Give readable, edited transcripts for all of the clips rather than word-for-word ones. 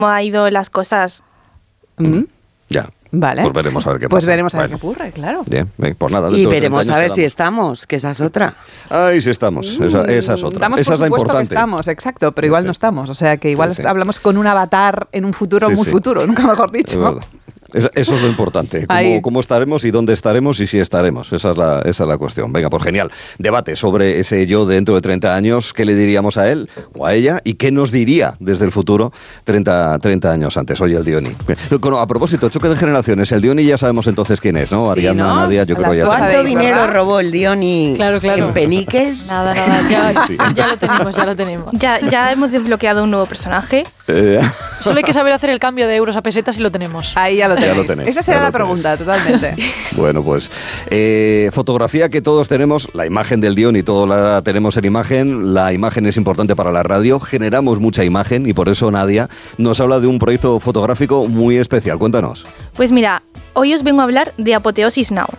ha ido las cosas. Ya. Vale. Pues veremos a ver qué pasa. Pues veremos a ver qué ocurre, claro. Bien, pues nada. Y veremos a ver si estamos, que esa es otra. Ay, si estamos. Esa es otra. Damos Esa por es la supuesto importante. que estamos, exacto, pero igual no estamos. O sea, que igual Sí. hablamos con un avatar en un futuro muy futuro, nunca mejor dicho. Es verdad. Eso es lo importante, Ahí. cómo estaremos y dónde estaremos y si estaremos. Esa es la cuestión. Venga, pues genial. Debate sobre ese yo dentro de 30 años. ¿Qué le diríamos a él o a ella? ¿Y qué nos diría desde el futuro 30 años antes? Oye, el Dioni. A propósito, choque de generaciones. El Dioni ya sabemos entonces quién es, ¿no? Sí, Ariadna, ¿no? Nadia, yo creo que ya ¿Cuánto ¿Cuánto sabemos. dinero ¿verdad? robó el Dioni Claro. en peniques? Nada, Sí. ya lo tenemos. Ya hemos desbloqueado un nuevo personaje. Solo hay que saber hacer el cambio de euros a pesetas y lo tenemos. Ahí ya lo Ya tenéis. lo tenéis, Esa será ya la lo pregunta, totalmente. Bueno, pues fotografía que todos tenemos, la imagen del Dioni, todos la tenemos en imagen, la imagen es importante para la radio, generamos mucha imagen y por eso Nadia nos habla de un proyecto fotográfico muy especial. Cuéntanos. Pues mira, hoy os vengo a hablar de Apoteosis Now.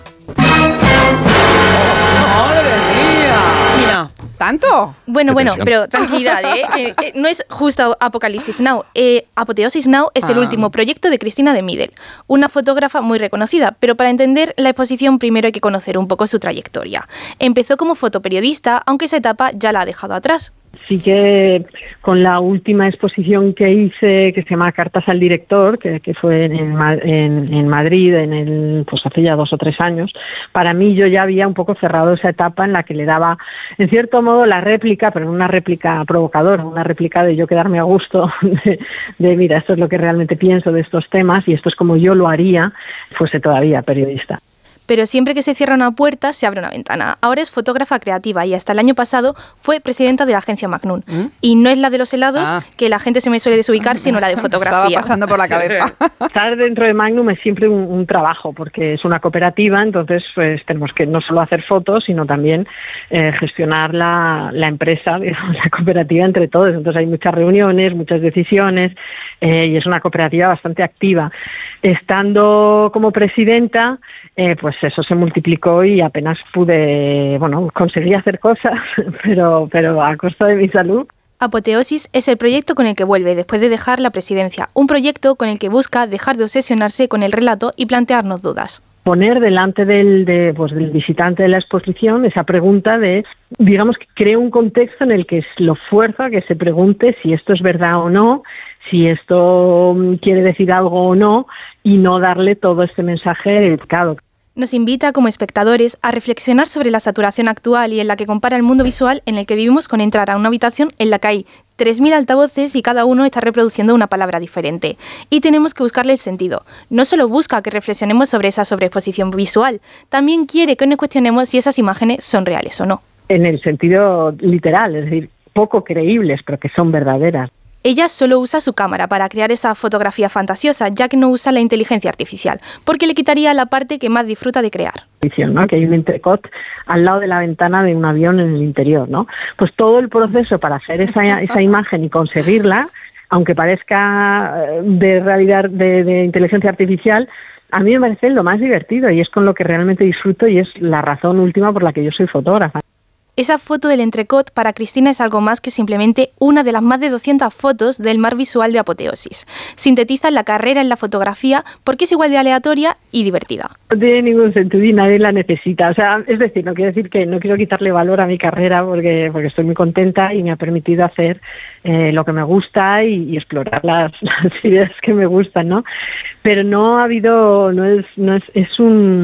¡Madre mía! Mira, ¿Tanto? Bueno, Qué tensión. pero tranquilidad, que no es justo Apocalipsis Now. Apoteosis Now es el último proyecto de Cristina de Midel, una fotógrafa muy reconocida, pero para entender la exposición primero hay que conocer un poco su trayectoria. Empezó como fotoperiodista, aunque esa etapa ya la ha dejado atrás. Sí que con la última exposición que hice, que se llama Cartas al Director, que fue en Madrid pues hace ya 2 o 3 años, para mí yo ya había un poco cerrado esa etapa en la que le daba, en cierto modo, la réplica, pero no una réplica provocadora, una réplica de yo quedarme a gusto, de mira, esto es lo que realmente pienso de estos temas y esto es como yo lo haría, fuese todavía periodista. Pero siempre que se cierra una puerta, se abre una ventana. Ahora es fotógrafa creativa y hasta el año pasado fue presidenta de la agencia Magnum. Y no es la de los helados, que la gente se me suele desubicar, sino la de fotografía. Estaba pasando por la cabeza. Estar dentro de Magnum es siempre un trabajo, porque es una cooperativa, entonces pues tenemos que no solo hacer fotos, sino también gestionar la empresa, digamos, la cooperativa entre todos. Entonces hay muchas reuniones, muchas decisiones, y es una cooperativa bastante activa. Estando como presidenta, pues eso se multiplicó y apenas pude, conseguí hacer cosas, pero a costa de mi salud. Apoteosis es el proyecto con el que vuelve después de dejar la presidencia, un proyecto con el que busca dejar de obsesionarse con el relato y plantearnos dudas. Poner delante del visitante de la exposición esa pregunta de, digamos que crea un contexto en el que lo fuerza a que se pregunte si esto es verdad o no, si esto quiere decir algo o no, y no darle todo este mensaje educado. Nos invita como espectadores a reflexionar sobre la saturación actual y en la que compara el mundo visual en el que vivimos con entrar a una habitación en la que hay 3.000 altavoces y cada uno está reproduciendo una palabra diferente. Y tenemos que buscarle el sentido. No solo busca que reflexionemos sobre esa sobreexposición visual, también quiere que nos cuestionemos si esas imágenes son reales o no. En el sentido literal, es decir, poco creíbles, pero que son verdaderas. Ella solo usa su cámara para crear esa fotografía fantasiosa, ya que no usa la inteligencia artificial, porque le quitaría la parte que más disfruta de crear. ¿No? Que hay un entrecot al lado de la ventana de un avión en el interior, ¿no? Pues todo el proceso para hacer esa imagen y conseguirla, aunque parezca de realidad de inteligencia artificial, a mí me parece lo más divertido y es con lo que realmente disfruto y es la razón última por la que yo soy fotógrafa. Esa foto del entrecot para Cristina es algo más que simplemente una de las más de 200 fotos del mar visual de Apoteosis. Sintetiza la carrera en la fotografía porque es igual de aleatoria y divertida. No tiene ningún sentido y nadie la necesita. O sea, es decir, no quiero decir que no quiero quitarle valor a mi carrera porque estoy muy contenta y me ha permitido hacer lo que me gusta y explorar las ideas que me gustan, ¿no? Pero no ha habido, es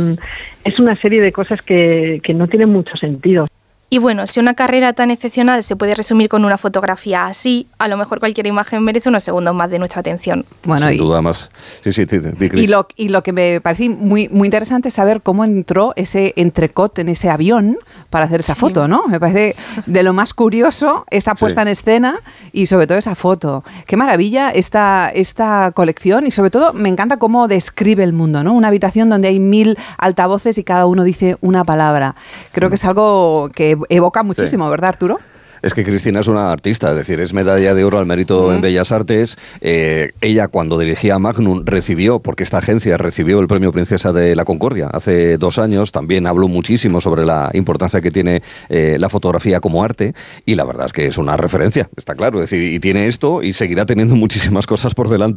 una serie de cosas que no tienen mucho sentido. Y bueno, si una carrera tan excepcional se puede resumir con una fotografía así, a lo mejor cualquier imagen merece unos segundos más de nuestra atención. Bueno, sin duda más. Sí, y lo que me parece muy, muy interesante es saber cómo entró ese entrecot en ese avión para hacer esa foto, ¿no? Me parece de lo más curioso esa puesta en escena y sobre todo esa foto. Qué maravilla esta colección y sobre todo me encanta cómo describe el mundo, ¿no? Una habitación donde hay 1000 altavoces y cada uno dice una palabra. Creo que es algo que evoca muchísimo, ¿verdad, Arturo? Es que Cristina es una artista, es decir, es medalla de oro al mérito en Bellas Artes. Ella, cuando dirigía Magnum, recibió, porque esta agencia recibió el premio Princesa de la Concordia hace 2 años. También habló muchísimo sobre la importancia que tiene la fotografía como arte, y la verdad es que es una referencia, está claro. Es decir, y tiene esto y seguirá teniendo muchísimas cosas por delante.